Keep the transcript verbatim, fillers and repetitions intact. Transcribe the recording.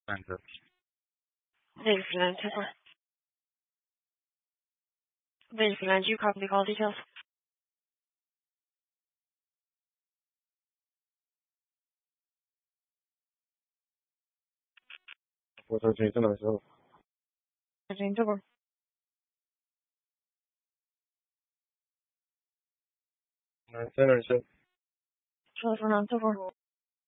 Center. Daisyland, Temple. Daisyland, you copy the call details. 我说谁正的时候， Jane Temple. 嗯，真的是。 说说呢，Temple.